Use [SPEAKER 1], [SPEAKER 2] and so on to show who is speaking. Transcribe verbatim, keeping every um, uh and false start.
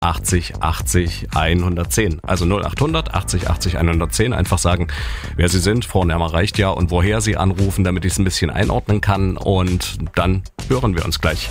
[SPEAKER 1] achtzig achtzig hundertzehn. Also null achthundert achtzig achtzig hundertzehn. Einfach sagen, wer Sie sind, Vorname reicht ja, und woher Sie anrufen, damit ich es ein bisschen einordnen kann. Und dann hören wir uns gleich.